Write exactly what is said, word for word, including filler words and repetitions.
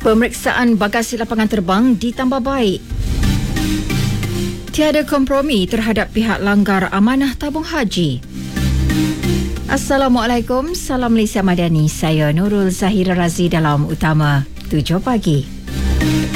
Pemeriksaan bagasi lapangan terbang ditambah baik. Tiada kompromi terhadap pihak langgar amanah tabung haji. Assalamualaikum, salam Malaysia Madani. Saya Nurul Zahira Razi dalam Utama tujuh pagi.